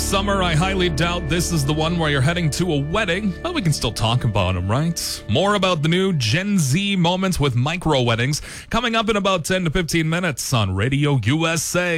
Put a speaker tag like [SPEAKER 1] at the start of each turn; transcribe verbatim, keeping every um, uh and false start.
[SPEAKER 1] summer, I highly doubt this is the one where you're heading to a wedding, but we can still talk about them, right? More about the new Gen Z moments with micro weddings coming up in about ten to fifteen minutes on Radio U S A.